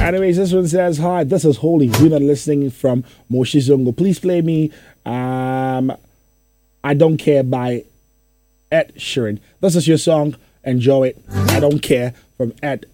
Anyways, this one says, hi, this is Holy. We're not listening from Moshi Zungo. Please play me I Don't Care by Ed Sheeran. This is your song. Enjoy it. I Don't Care from Ed